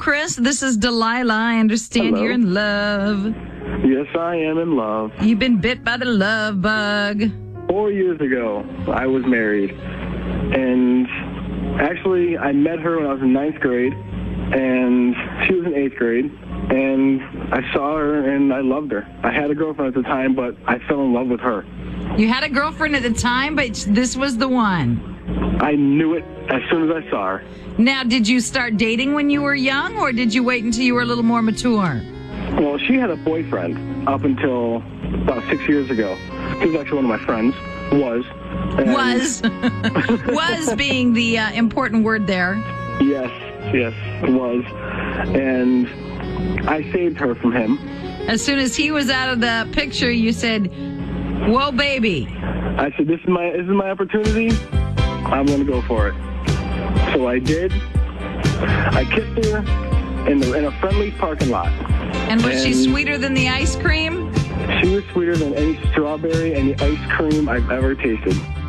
Chris. This is Delilah. I understand Hello. you're in love. Yes, I am in love. You've been bit by the love bug. 4 years ago, I was married. And actually, I met her when I was in 9th grade, and she was in 8th grade. And I saw her, and I loved her. I had a girlfriend at the time, but I fell in love with her. You had a girlfriend at the time, but this was the one. I knew it as soon as I saw her. Now, did you start dating when you were young, or did you wait until you were a little more mature? Well, she had a boyfriend up until about 6 years ago. He was actually one of my friends. Was. And Was being the important word there. Yes, was. And I saved her from him. As soon as he was out of the picture, you said, "Whoa, baby." I said, this is my opportunity. I'm going to go for it. So I did. I kissed her in a friendly parking lot. And was she sweeter than the ice cream? She was sweeter than any strawberry, any ice cream I've ever tasted.